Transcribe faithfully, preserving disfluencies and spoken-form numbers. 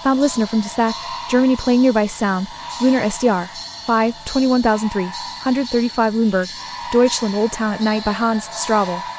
Found listener from Dessach, Germany playing nearby sound. Lunar S D R. five, twenty-one thousand three hundred thirty-five Lundberg. Deutschland Old Town at Night by Hans Strabel.